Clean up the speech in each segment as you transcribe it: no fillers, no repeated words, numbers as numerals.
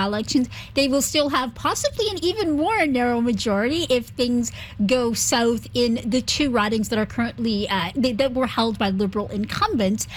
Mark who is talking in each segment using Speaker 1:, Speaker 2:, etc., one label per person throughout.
Speaker 1: by-elections, they will still have possibly an even more narrow majority if things go south in the two ridings that are currently that were held by Liberal incumbents.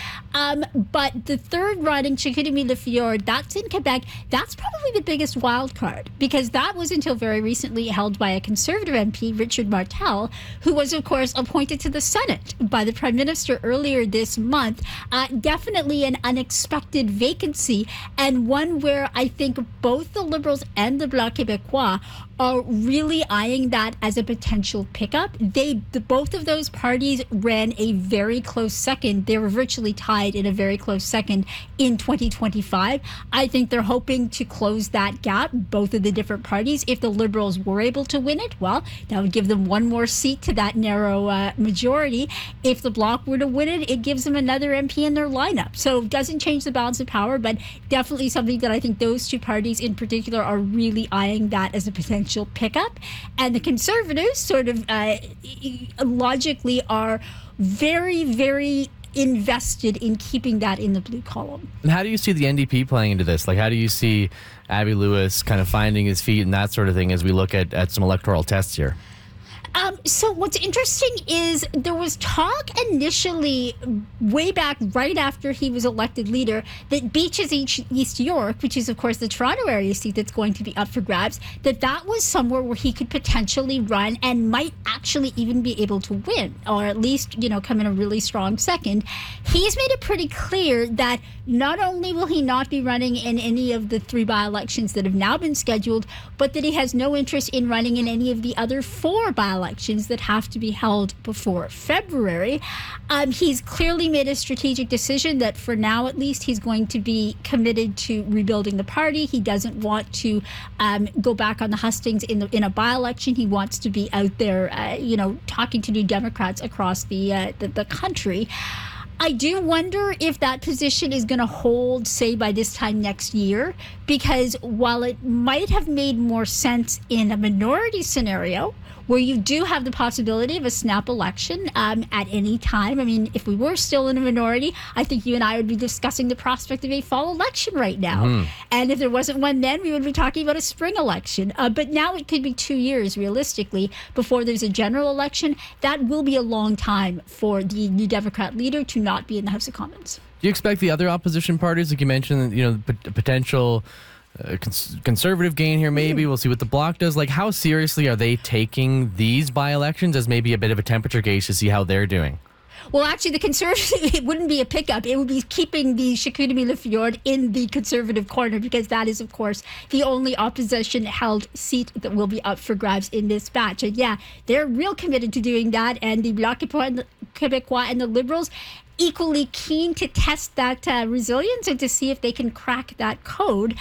Speaker 1: But the third riding, Chicoutimi-Le-Fjord, that's in Quebec. That's probably the biggest wild card because that was until very recently held by a Conservative MP, Richard Martel, who was, of course, appointed to the Senate by the Prime Minister earlier this month. Definitely an unexpected vacancy, and one where I think both the Liberals and the Bloc Québécois are really eyeing that as a potential pickup. Both of those parties ran a very close second. They were virtually tied in a very close second in 2025. I think they're hoping to close that gap, both of the different parties. If the Liberals were able to win it, well, that would give them one more seat to that narrow majority. If the Bloc were to win it, it gives them another MP in their lineup. So it doesn't change the balance of power, but definitely something that I think those two parties in particular are really eyeing that as a potential pickup. And the Conservatives sort of logically are very, very invested in keeping that in the blue column.
Speaker 2: And how do you see the NDP playing into this? Like, how do you see Abby Lewis kind of finding his feet and that sort of thing as we look at some electoral tests here?
Speaker 1: So what's interesting is there was talk initially way back right after he was elected leader that Beaches East York, which is of course the Toronto area seat that's going to be up for grabs, that was somewhere where he could potentially run and might actually even be able to win, or at least, come in a really strong second. He's made it pretty clear that not only will he not be running in any of the 3 by-elections that have now been scheduled, but that he has no interest in running in any of the other 4 by-elections that have to be held before February. He's clearly made a strategic decision that for now at least he's going to be committed to rebuilding the party. He doesn't want to go back on the hustings in a by-election. He wants to be out there, talking to New Democrats across the country. I do wonder if that position is going to hold, say, by this time next year, because while it might have made more sense in a minority scenario where you do have the possibility of a snap election at any time. I mean, if we were still in a minority, I think you and I would be discussing the prospect of a fall election right now. And if there wasn't one then, we would be talking about a spring election. But now it could be 2 years, realistically, before there's a general election. That will be a long time for the New Democrat leader to not be in the House of Commons.
Speaker 2: Do you expect the other opposition parties, like you mentioned, potential conservative gain here maybe? We'll see what the Bloc does. Like, how seriously are they taking these by-elections as maybe a bit of a temperature gauge to see how they're doing?
Speaker 1: Well, actually, the Conservative, it wouldn't be a pickup. It would be keeping the Chicoutimi-Le-Fjord in the Conservative corner, because that is, of course, the only opposition-held seat that will be up for grabs in this batch. And yeah, they're real committed to doing that. And the Bloc Québécois and the Liberals equally keen to test that resilience and to see if they can crack that code.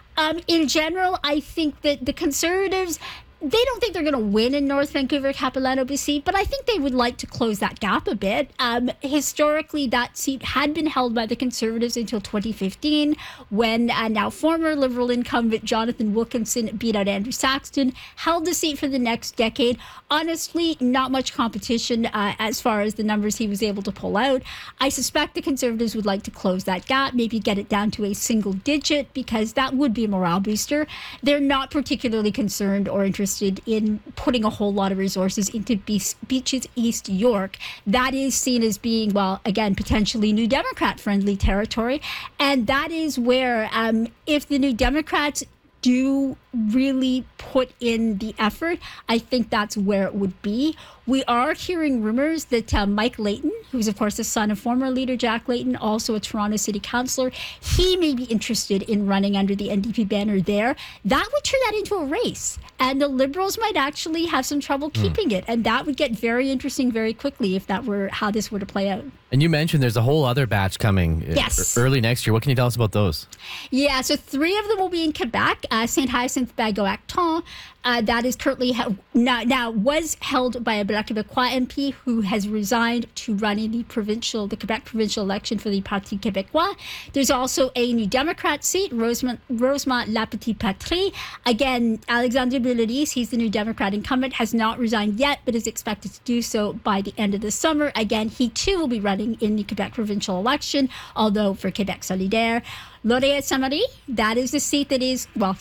Speaker 1: In general, I think that the Conservatives, they don't think they're going to win in North Vancouver, Capilano, BC, but I think they would like to close that gap a bit. Historically, that seat had been held by the Conservatives until 2015, when now former Liberal incumbent Jonathan Wilkinson beat out Andrew Saxton, held the seat for the next decade. Honestly, not much competition as far as the numbers he was able to pull out. I suspect the Conservatives would like to close that gap, maybe get it down to a single digit, because that would be a morale booster. They're not particularly concerned or interested in putting a whole lot of resources into Beaches East York. That is seen as being, well, again, potentially New Democrat-friendly territory. And that is where, if the New Democrats do really put in the effort, I think that's where it would be. We are hearing rumors that Mike Layton, who's of course the son of former leader Jack Layton, also a Toronto city councillor, he may be interested in running under the NDP banner there. That would turn that into a race, and the Liberals might actually have some trouble keeping it, and that would get very interesting very quickly if that were how this were to play out.
Speaker 2: And you mentioned there's a whole other batch coming early next year. What can you tell us about those? Yeah,
Speaker 1: so 3 of them will be in Quebec. St. Hyacinthe Bagot-Acton, that is currently now was held by a Bloc Québécois MP who has resigned to run in the Quebec provincial election for the Parti Québécois. There's also a New Democrat seat, Rosemont-La Petite Patrie. Again, Alexandre Bouloris, he's the New Democrat incumbent, has not resigned yet, but is expected to do so by the end of the summer. Again, he too will be running in the Quebec provincial election, although for Québec Solidaire. Laurier Saint-Marie, that is the seat that is, well,